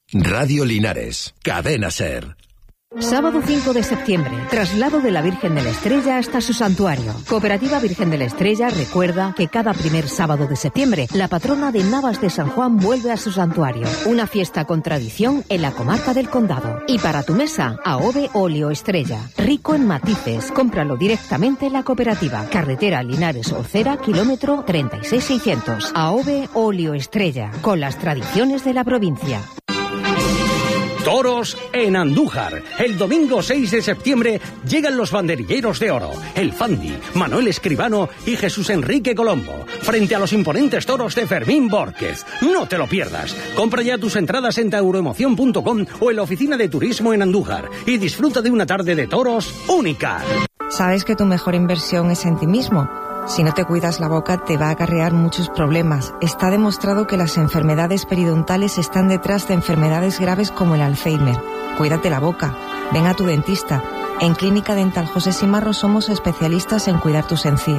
Radio Linares, Cadena SER. Sábado 5 de septiembre, traslado de la Virgen de la Estrella hasta su santuario. Cooperativa Virgen de la Estrella recuerda que cada primer sábado de septiembre, la patrona de Navas de San Juan vuelve a su santuario. Una fiesta con tradición en la comarca del Condado. Y para tu mesa, AOVE Óleo Estrella. Rico en matices. Cómpralo directamente en la cooperativa. Carretera Linares-Orcera, kilómetro 36600. AOVE Óleo Estrella. Con las tradiciones de la provincia. Toros en Andújar. El domingo 6 de septiembre llegan los banderilleros de oro, el Fandi, Manuel Escribano y Jesús Enrique Colombo, frente a los imponentes toros de Fermín Bórquez. No te lo pierdas. Compra ya tus entradas en tauroemoción.com o en la oficina de turismo en Andújar y disfruta de una tarde de toros única. ¿Sabes que tu mejor inversión es en ti mismo? Si no te cuidas la boca te va a acarrear muchos problemas. Está demostrado que las enfermedades periodontales están detrás de enfermedades graves como el Alzheimer. Cuídate la boca. Ven a tu dentista. En Clínica Dental José Simarro somos especialistas en cuidar tus encías.